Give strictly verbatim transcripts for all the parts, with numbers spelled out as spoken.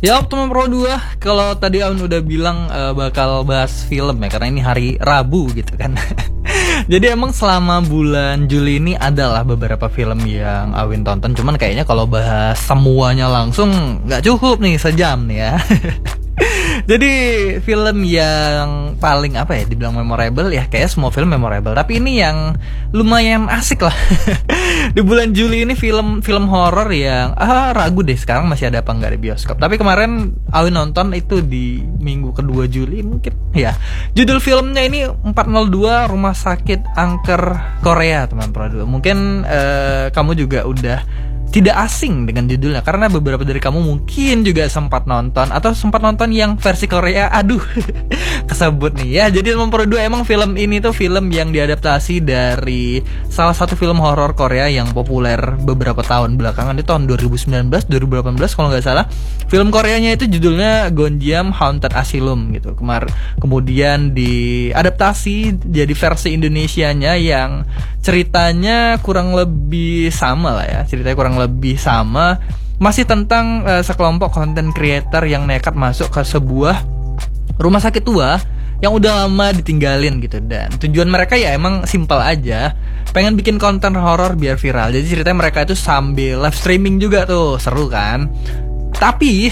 Ya, Optimum Pro dua, kalau tadi Aun udah bilang uh, bakal bahas film ya, karena ini hari Rabu gitu kan. Jadi emang selama bulan Juli ini adalah beberapa film yang Awin tonton. Cuman kayaknya kalau bahas semuanya langsung gak cukup nih sejam nih ya. Jadi film yang paling apa ya dibilang memorable ya, kayak semua film memorable, tapi ini yang lumayan asik lah. Di bulan Juli ini film film horor yang ah ragu deh sekarang masih ada apa nggak di bioskop. Tapi kemarin Awin nonton itu di minggu kedua Juli mungkin ya. Judul filmnya ini empat nol dua Rumah Sakit Angker Korea, teman-teman. Mungkin eh, kamu juga udah tidak asing dengan judulnya, karena beberapa dari kamu mungkin juga sempat nonton atau sempat nonton yang versi Korea. Aduh, kesebut nih ya. Jadi Optimum Pro dua emang film ini tuh film yang diadaptasi dari salah satu film horor Korea yang populer beberapa tahun belakangan, di tahun dua ribu sembilan belas dua ribu delapan belas kalau nggak salah. Film Koreanya itu judulnya Gonjiam Haunted Asylum gitu. Kemar kemudian diadaptasi jadi versi Indonesianya yang ceritanya kurang lebih sama lah ya. Ceritanya kurang lebih sama, masih tentang uh, sekelompok content creator yang nekat masuk ke sebuah rumah sakit tua yang udah lama ditinggalin gitu. Dan tujuan mereka ya emang simpel aja, pengen bikin konten horor biar viral. Jadi ceritanya mereka itu sambil live streaming juga tuh, seru kan. Tapi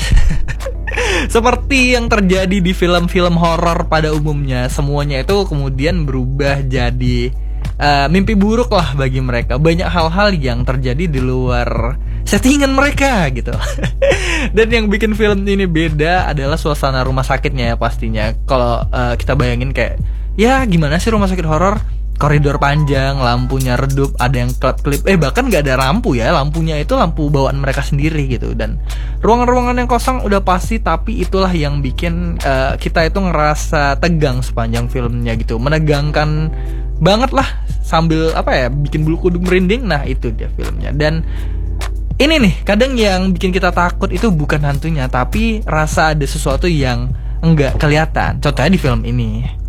seperti yang terjadi di film-film horor pada umumnya, semuanya itu kemudian berubah jadi Uh, mimpi buruk lah bagi mereka. Banyak hal-hal yang terjadi di luar settingan mereka gitu. Dan yang bikin film ini beda adalah suasana rumah sakitnya ya pastinya. Kalau uh, kita bayangin kayak, ya gimana sih rumah sakit horor? Koridor panjang, lampunya redup, ada yang klip-klip, eh bahkan gak ada lampu ya, lampunya itu lampu bawaan mereka sendiri gitu. Dan ruangan-ruangan yang kosong udah pasti, tapi itulah yang bikin uh, kita itu ngerasa tegang sepanjang filmnya gitu, menegangkan banget lah, sambil apa ya, bikin bulu kuduk merinding. Nah itu dia filmnya. Dan ini nih, kadang yang bikin kita takut itu bukan hantunya, tapi rasa ada sesuatu yang enggak kelihatan. Contohnya di film ini.